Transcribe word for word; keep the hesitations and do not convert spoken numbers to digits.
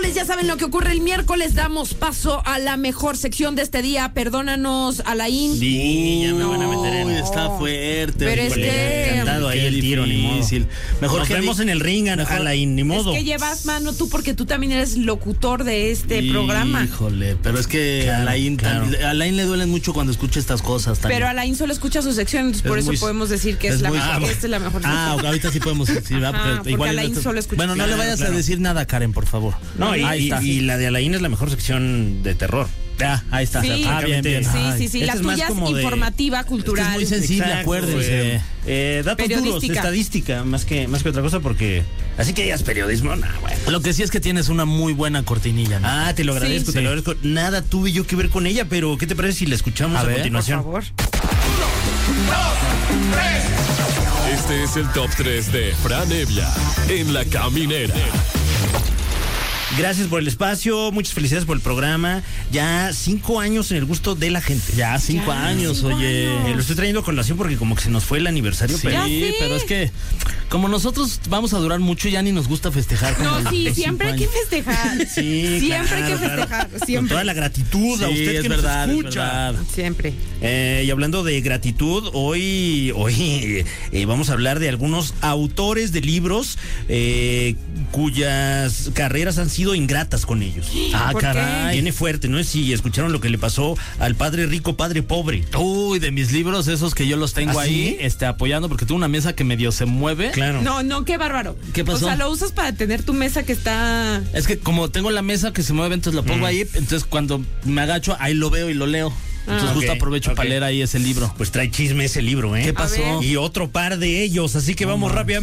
Ustedes ya saben lo que ocurre el miércoles. Damos paso a la mejor sección de este día. Perdónanos, Alain. Sí, ya me no, van a meter en... Está fuerte. Pero es que... Cantado ahí el tiro, ni modo. Mejor Nos que vemos di... en el ring, Alain, ni modo. Es que llevas mano tú porque tú también eres locutor de este Híjole, programa. Híjole, pero es que Claro, a Alain, claro. tam- a Alain le duelen mucho cuando escucha estas cosas. También. Pero Alain solo escucha su sección, entonces Es por eso muy- podemos decir que es, es la muy- mejor. ah, Esta es la mejor sección. Ah, ahorita sí podemos decir, ¿verdad? Ajá, porque Alain no te- solo escucha. Bueno, no le Claro, vayas claro. a decir nada, Karen, por favor. No, y, ahí y- está. y la de Alain es la mejor sección de terror. Ah, ahí está. Sí, Ah, bien, bien. sí, Ay, sí, sí. esta La es más tuya es como de- informativa, cultural. es muy sensible, Exacto, acuérdense. eh, eh, datos duros, Periodística. estadística, más que, más que otra cosa, porque así que digas periodismo, no, bueno. Lo que sí es que tienes una muy buena cortinilla, ¿no? Ah, te lo agradezco, Sí. te lo agradezco. Nada tuve yo que ver con ella, pero ¿qué te parece si la escuchamos A a, ver, Por continuación? favor. Este es el top tres de Fran Evia en La Caminera. Gracias por el espacio, muchas felicidades por el programa. Ya cinco años en el gusto de la gente. Ya cinco Ya, años, cinco oye. años. Eh, lo estoy trayendo a colación porque como que se nos fue el aniversario, Sí, pero... Ya sé. pero es que como nosotros vamos a durar mucho, ya ni nos gusta festejar. como No, los sí, cinco siempre hay que años. festejar. Sí, Siempre hay que claro, claro. festejar. Con Siempre. toda la gratitud a Sí, usted es que verdad, nos es escucha. verdad. Siempre. Eh, y hablando de gratitud, hoy, hoy eh, vamos a hablar de algunos autores de libros eh, cuyas carreras han sido ingratas con ellos. Ah, ¿Por caray. Viene fuerte, ¿no? Si escucharon lo que le pasó al padre rico, padre pobre. Uy, de mis libros, esos que yo los tengo ¿Ah, ahí, sí? este, apoyando, porque tengo una mesa que medio se mueve. Claro. No, no, qué bárbaro. ¿Qué pasó? O sea, lo usas para tener tu mesa que está... Es que como tengo la mesa que se mueve, entonces lo pongo Mm. ahí, entonces cuando me agacho, ahí lo veo y lo leo. Entonces Ah. justo Ok, aprovecho ok. para leer ahí ese libro. Pues trae chisme ese libro, ¿eh? ¿Qué pasó? ver. Y otro par de ellos, así que No, vamos man. rápidamente.